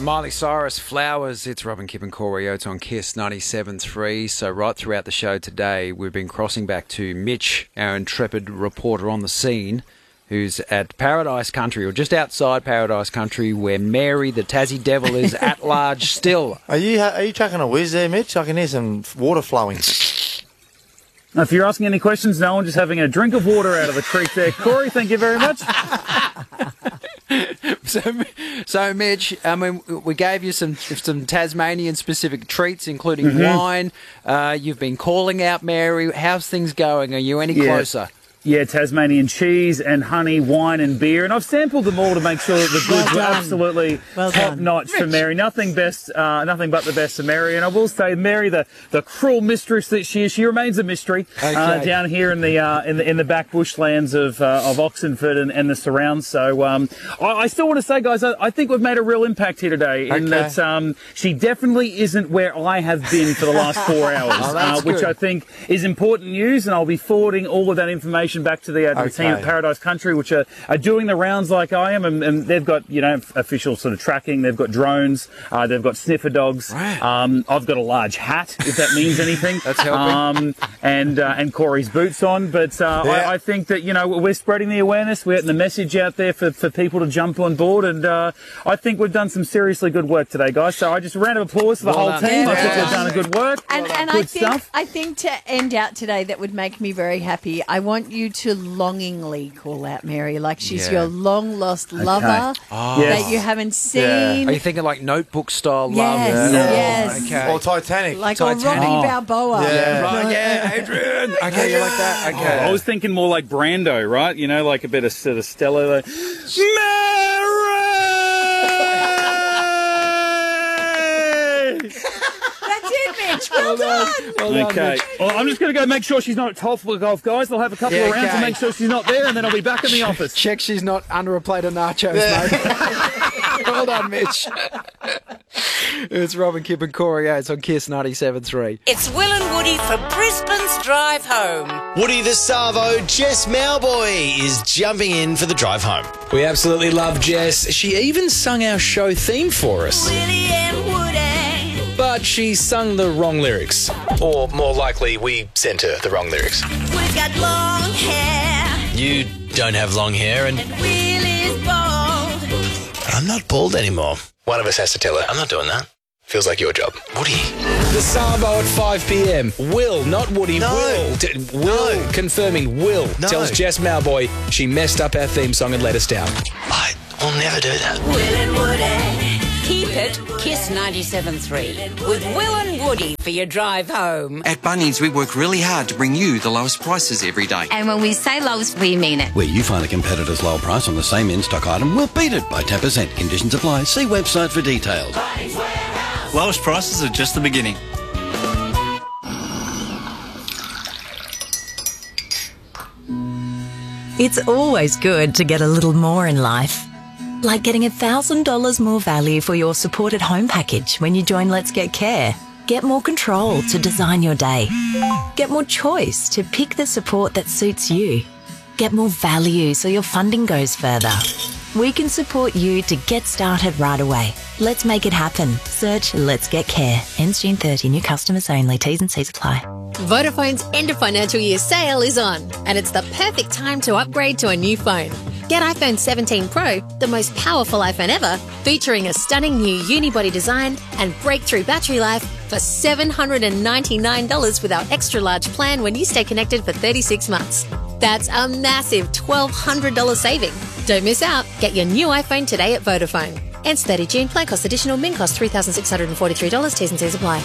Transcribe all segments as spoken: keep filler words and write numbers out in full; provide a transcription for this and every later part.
Miley Cyrus, Flowers. It's Robin, Kip and Corey Oates on Kiss ninety-seven three. So right throughout the show today, we've been crossing back to Mitch, our intrepid reporter on the scene, who's at Paradise Country, or just outside Paradise Country, where Mary, the Tassie Devil, is at large still. Are you are you chucking a whiz there, Mitch? I can hear some water flowing. If you're asking any questions, no, I'm just having a drink of water out of the creek there. Corey, thank you very much. So, so Mitch, I mean, we gave you some some Tasmanian-specific treats, including Mm-hmm. wine. Uh, you've been calling out Mary. How's things going? Are you any Yeah. closer? Yeah, Tasmanian cheese and honey, wine and beer. And I've sampled them all to make sure that the Well goods were done. absolutely Well top done. notch for Mary. Nothing best, uh, nothing but the best for Mary. And I will say, Mary, the, the cruel mistress that she is, she remains a mystery Okay. uh, down here in the uh, in the in the back bushlands of uh, of Oxenford and, and the surrounds. So um, I, I still want to say, guys, I, I think we've made a real impact here today. In Okay. that um, she definitely isn't where I have been for the last four hours, Oh, that's uh, which good. I think is important news. And I'll be forwarding all of that information back to the. Uh, to the team at Okay. Paradise Country, which are, are doing the rounds like I am, and, and they've got, you know, official sort of tracking. They've got drones. Uh, they've got sniffer dogs. Right. Um, I've got a large hat, if that means anything. That's helping. Um, and uh, and Corey's boots on. But uh, Yeah. I, I think that, you know, we're spreading the awareness. We're getting the message out there for, for people to jump on board. And uh, I think we've done some seriously good work today, guys. So I just a round of applause for the Well whole done. team. I Yeah. think they've done a good work. And, and good I think stuff. I think to end out today, that would make me very happy. I want you to longingly call out Mary, like she's Yeah. your long lost lover Oh. Yes. that you haven't seen. Are you thinking like Notebook style love? Yes, Yeah. yes. Okay. Or Titanic. like Titanic. or Rocky Oh. Balboa. Yeah. Right, yeah, Adrian. Okay, you like that? Okay. I was thinking more like Brando, right? You know, like a bit of sort of Stella. Like, Mary! That's it, Mitch. Well, done. Well done, Okay. Mitch. Well, I'm just going to go make sure she's not at Toffler Golf, guys. I'll have a couple Yeah, of rounds okay. and make sure she's not there, and then I'll be back in the office. Check she's not under a plate of nachos, mate. Well done, Mitch. It's Robin, Kip and Corey Oates on Kiss ninety-seven three. It's Will and Woody for Brisbane's Drive Home. Woody the Savo, Jess Malboy, is jumping in for the drive home. We absolutely love Jess. She even sung our show theme for us. Willie and Woody. But she sung the wrong lyrics. Or more likely, we sent her the wrong lyrics. We've got long hair. You don't have long hair, and Willie's bald. I'm not bald anymore. One of us has to tell her. I'm not doing that. Feels like your job. Woody. The Savo at five p.m. Will, not Woody. No. Will. D- Will. No. Confirming Will No. tells Jess Malboy she messed up our theme song and let us down. I will never do that. Will and Woody. Keep it Kiss ninety-seven three with Will and Woody for your drive home. At Bunnings, we work really hard to bring you the lowest prices every day. And when we say lowest, we mean it. Where you find a competitor's low price on the same in-stock item, we'll beat it by ten percent. Conditions apply. See website for details. Lowest prices are just the beginning. It's always good to get a little more in life. Like getting one thousand dollars more value for your supported home package when you join Let's Get Care. Get more control to design your day. Get more choice to pick the support that suits you. Get more value so your funding goes further. We can support you to get started right away. Let's make it happen. Search Let's Get Care. Ends June thirtieth. New customers only. T's and C's apply. Vodafone's end of financial year sale is on, and it's the perfect time to upgrade to a new phone. Get iPhone seventeen Pro, the most powerful iPhone ever, featuring a stunning new unibody design and breakthrough battery life for seven hundred ninety-nine dollars with our extra large plan when you stay connected for thirty-six months. That's a massive twelve hundred dollars saving. Don't miss out. Get your new iPhone today at Vodafone. Ends thirtieth June. Plan cost additional. Min cost three thousand six hundred forty-three dollars. T's and C's apply.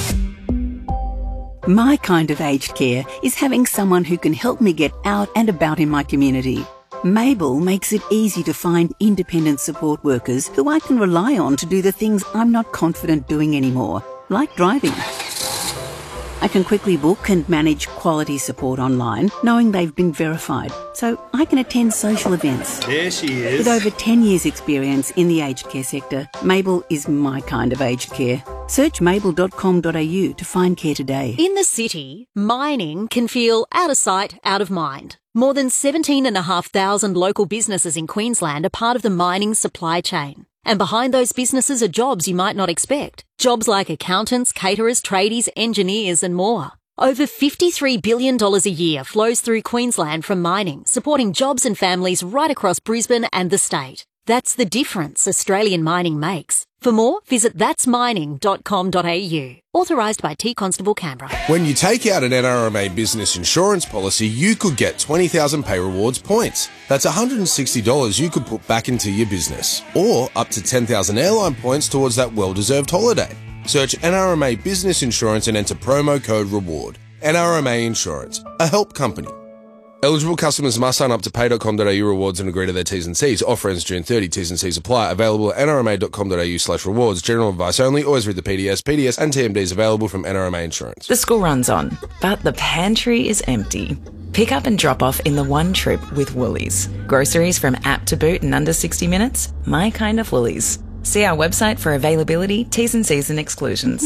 My kind of aged care is having someone who can help me get out and about in my community. Mabel makes it easy to find independent support workers who I can rely on to do the things I'm not confident doing anymore, like driving. I can quickly book and manage quality support online, knowing they've been verified, so I can attend social events. There she is. With over ten years' experience in the aged care sector, Mabel is my kind of aged care. Search mabel dot com dot a u to find care today. In the city, mining can feel out of sight, out of mind. More than seventeen thousand five hundred local businesses in Queensland are part of the mining supply chain. And behind those businesses are jobs you might not expect. Jobs like accountants, caterers, tradies, engineers and more. Over fifty-three billion dollars a year flows through Queensland from mining, supporting jobs and families right across Brisbane and the state. That's the difference Australian mining makes. For more, visit that's mining dot com dot a u. Authorised by T Constable Canberra. When you take out an N R M A business insurance policy, you could get twenty thousand Pay Rewards points. That's one hundred sixty dollars you could put back into your business. Or up to ten thousand airline points towards that well-deserved holiday. Search N R M A Business Insurance and enter promo code REWARD. N R M A Insurance, a help company. Eligible customers must sign up to pay dot com dot a u rewards and agree to their T's and C's. Offer ends June thirtieth. T's and C's apply. Available at n r m a dot com dot a u slash rewards. General advice only. Always read the P D S. P D S and T M Ds available from N R M A Insurance. The school runs on, but the pantry is empty. Pick up and drop off in the one trip with Woolies. Groceries from app to boot in under sixty minutes. My kind of Woolies. See our website for availability, T's and C's and exclusions.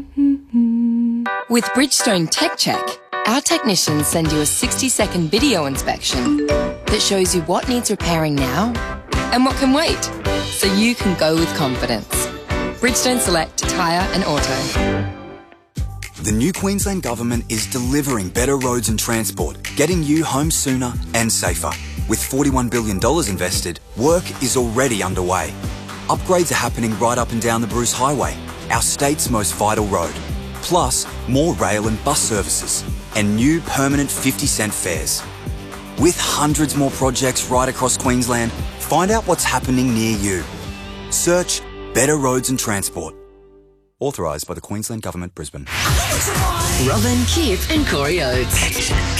With Bridgestone Tech Check, our technicians send you a sixty second video inspection that shows you what needs repairing now and what can wait, so you can go with confidence. Bridgestone Select Tyre and Auto. The new Queensland Government is delivering better roads and transport, getting you home sooner and safer. With forty-one billion dollars invested, work is already underway. Upgrades are happening right up and down the Bruce Highway, our state's most vital road. Plus, more rail and bus services, and new permanent fifty cent fares. With hundreds more projects right across Queensland, find out what's happening near you. Search Better Roads and Transport. Authorised by the Queensland Government, Brisbane. Robin, Kip and Corey Oates.